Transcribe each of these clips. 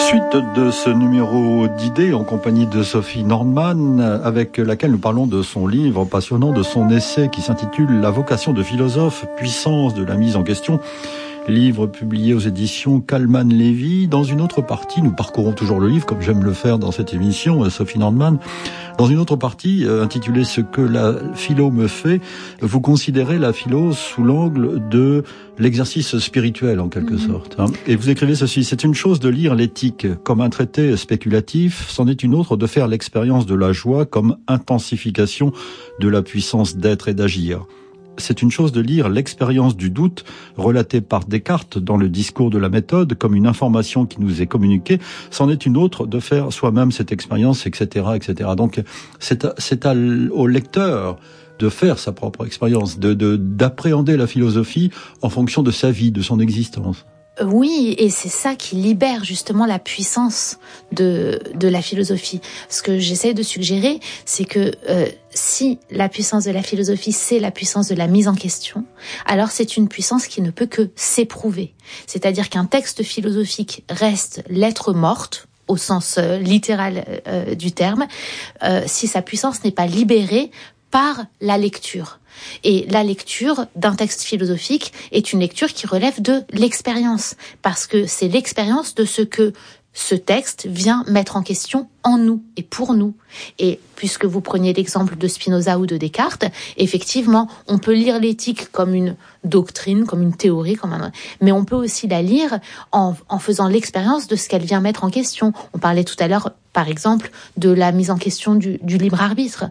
Suite de ce numéro d'idées en compagnie de Sophie Nordman, avec laquelle nous parlons de son livre passionnant, de son essai qui s'intitule « La vocation de philosophe, puissance de la mise en question ». Livre publié aux éditions Kalman Levy. Dans une autre partie, nous parcourons toujours le livre, comme j'aime le faire dans cette émission, Sophie Nordman. Dans une autre partie, intitulée « Ce que la philo me fait », vous considérez la philo sous l'angle de l'exercice spirituel, en quelque sorte. Et vous écrivez ceci: « C'est une chose de lire l'éthique comme un traité spéculatif, c'en est une autre de faire l'expérience de la joie comme intensification de la puissance d'être et d'agir. » C'est une chose de lire l'expérience du doute relatée par Descartes dans le discours de la méthode comme une information qui nous est communiquée. C'en est une autre de faire soi-même cette expérience, etc., etc. Donc, c'est au lecteur de faire sa propre expérience, d'appréhender la philosophie en fonction de sa vie, de son existence. Oui, et c'est ça qui libère justement la puissance de la philosophie. Ce que j'essaie de suggérer, c'est que si la puissance de la philosophie, c'est la puissance de la mise en question, alors c'est une puissance qui ne peut que s'éprouver. C'est-à-dire qu'un texte philosophique reste lettre morte, au sens littéral du terme, si sa puissance n'est pas libérée par la lecture. Et la lecture d'un texte philosophique est une lecture qui relève de l'expérience, parce que c'est l'expérience de ce que ce texte vient mettre en question en nous et pour nous. Et puisque vous preniez l'exemple de Spinoza ou de Descartes, effectivement, on peut lire l'éthique comme une doctrine, comme une théorie, mais on peut aussi la lire en faisant l'expérience de ce qu'elle vient mettre en question. On parlait tout à l'heure, par exemple, de la mise en question du libre arbitre.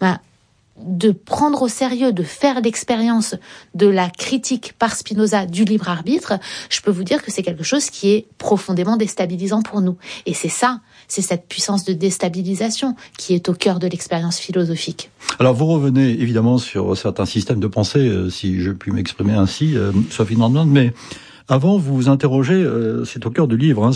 De prendre au sérieux, de faire l'expérience de la critique par Spinoza du libre arbitre, je peux vous dire que c'est quelque chose qui est profondément déstabilisant pour nous. Et c'est cette puissance de déstabilisation qui est au cœur de l'expérience philosophique. Alors vous revenez évidemment sur certains systèmes de pensée, si je puis m'exprimer ainsi, Sophie Nordman, mais avant vous vous interrogez, c'est au cœur du livre,